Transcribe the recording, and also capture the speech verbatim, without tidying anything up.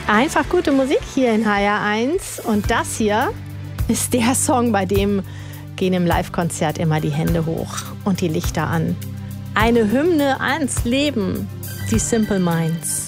Einfach gute Musik hier in H R eins. Und das hier ist der Song, bei dem gehen im Live-Konzert immer die Hände hoch und die Lichter an. Eine Hymne ans Leben, die Simple Minds.